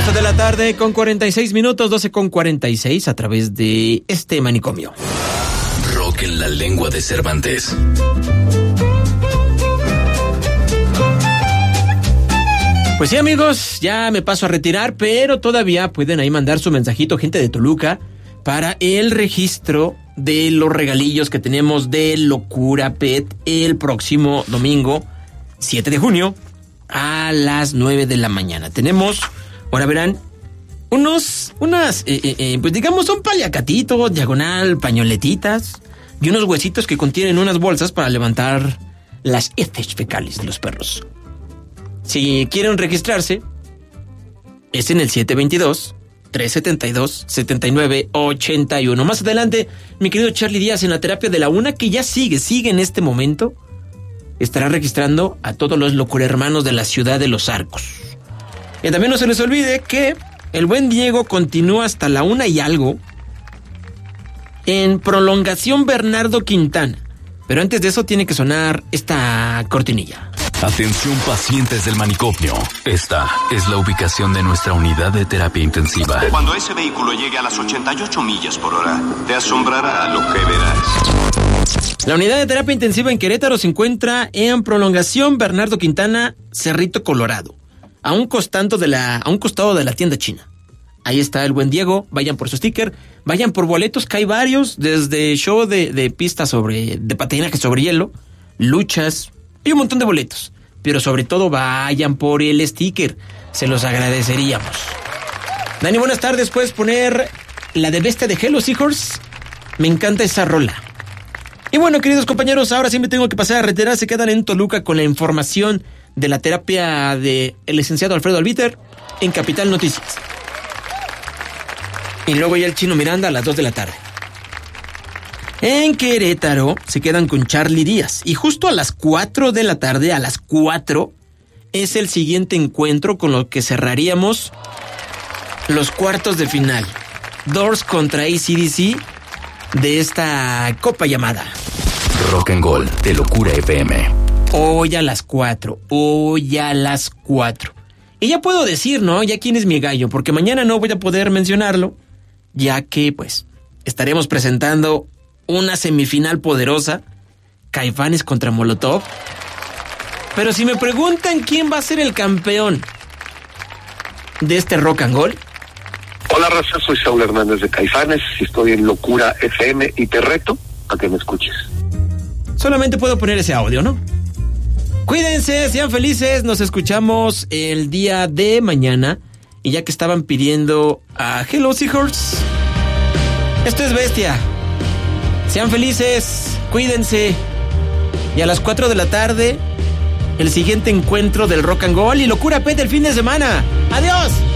12 de la tarde con 46 minutos, 12 con 46 a través de este manicomio. Rock en la lengua de Cervantes. Pues sí, amigos, ya me paso a retirar, pero todavía pueden ahí mandar su mensajito, gente de Toluca, para el registro de los regalillos que tenemos de Locura Pet el próximo domingo, 7 de junio, a las 9 de la mañana. Tenemos, ahora verán, pues digamos, un paliacatito, diagonal, pañoletitas y unos huesitos que contienen unas bolsas para levantar las heces fecales de los perros. Si quieren registrarse, es en el 722-372-7981. Más adelante, mi querido Charlie Díaz, en la terapia de la una, que ya sigue en este momento, estará registrando a todos los locurhermanos de la ciudad de Los Arcos. Y también no se les olvide que el buen Diego continúa hasta la 1:00 en Prolongación Bernardo Quintana. Pero antes de eso tiene que sonar esta cortinilla. Atención, pacientes del manicomio. Esta es la ubicación de nuestra unidad de terapia intensiva. Cuando ese vehículo llegue a las 88 millas por hora, te asombrará lo que verás. La unidad de terapia intensiva en Querétaro se encuentra en Prolongación Bernardo Quintana, Cerrito Colorado, a un costado de la tienda china. Ahí está el buen Diego, vayan por su sticker, vayan por boletos, que hay varios, desde show de pistas de patinaje sobre hielo, luchas, hay un montón de boletos. Pero sobre todo vayan por el sticker, se los agradeceríamos. Dani, buenas tardes, ¿puedes poner la de bestia de Hello Seahorse? Me encanta esa rola. Y bueno, queridos compañeros, ahora sí me tengo que pasar a retirar, se quedan en Toluca con la información de la terapia del licenciado Alfredo Albiter en Capital Noticias. Y luego ya el Chino Miranda a las 2 de la tarde. En Querétaro se quedan con Charlie Díaz. Y justo a las 4 de la tarde, a las 4, es el siguiente encuentro con lo que cerraríamos los cuartos de final. Doors contra AC/DC de esta copa llamada Rock and Gold de Locura FM. Hoy a las 4. Y ya puedo decir, ¿no? Ya quién es mi gallo, porque mañana no voy a poder mencionarlo, ya que, pues, estaremos presentando una semifinal poderosa, Caifanes contra Molotov. Pero si me preguntan quién va a ser el campeón de este Rock and Gold. Hola, raza, soy Saúl Hernández de Caifanes, estoy en Locura FM y te reto a que me escuches. Solamente puedo poner ese audio, ¿no? Cuídense, sean felices, nos escuchamos el día de mañana. Y ya que estaban pidiendo a Hello Seahorse, esto es Bestia. Sean felices, cuídense. Y a las 4 de la tarde, el siguiente encuentro del Rock and Gold y Locura Pet del fin de semana. ¡Adiós!